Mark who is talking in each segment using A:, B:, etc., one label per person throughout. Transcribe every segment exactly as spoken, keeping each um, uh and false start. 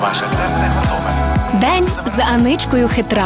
A: Ваше серце готове.
B: День з Аничкою Хитрак.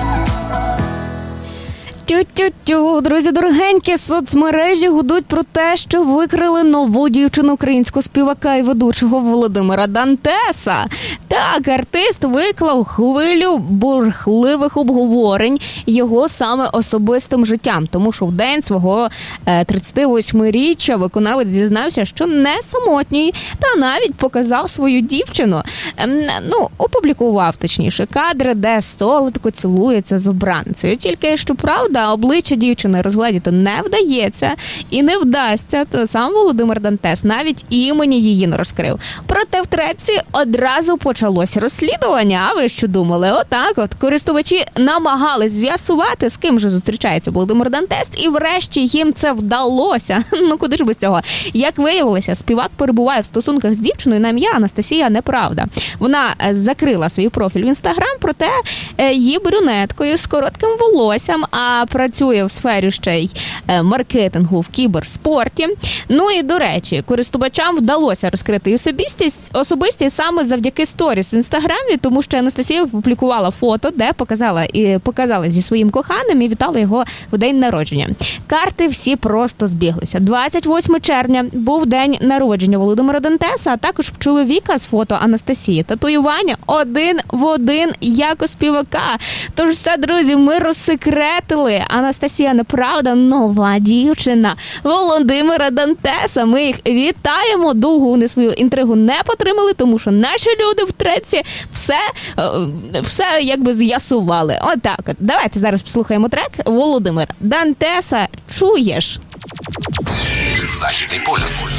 B: Тю-тю-тю, друзі дорогенькі, соцмережі гудуть про те, що викрили нову дівчину українського співака і ведучого Володимира Дантеса. Так, артист виклав хвилю бурхливих обговорень його саме особистим життям, тому що в день свого тридцятивосьмиріччя виконавець зізнався, що не самотній, та навіть показав свою дівчину. Ну, опублікував, точніше, кадри, де солодко цілується з обранцею. Тільки, що правда, обличчя дівчини розгледіти не вдається і не вдасться, то сам Володимир Дантес навіть імені її не розкрив. Проте в треці одразу почалось розслідування. А ви що думали? Отак от користувачі намагались з'ясувати, з ким же зустрічається Володимир Дантес, і врешті їм це вдалося. Ну куди ж без цього? Як виявилося, співак перебуває в стосунках з дівчиною на ім'я Анастасія Неправда. Вона закрила свій профіль в Інстаграм, проте є брюнеткою з коротким волоссям, а працює в сфері ще й маркетингу в кіберспорті. Ну і, до речі, користувачам вдалося розкрити особистість, особистість саме завдяки сторіс в Інстаграмі, тому що Анастасія опублікувала фото, де показала і показала зі своїм коханим і вітала його в день народження. Карти всі просто збіглися. двадцять восьмого червня був день народження Володимира Дантеса, а також чоловіка з фото Анастасії. Татуювання один в один, як у співака. Тож все, друзі, ми розсекретили. Анастасія Неправда – нова дівчина Володимира Дантеса. Ми їх вітаємо. Довго вони свою інтригу не потримали, тому що наші люди в треці все, все якби з'ясували. Отак от. Давайте зараз послухаємо трек Володимира Дантеса «Чуєш».
C: Західний полюс.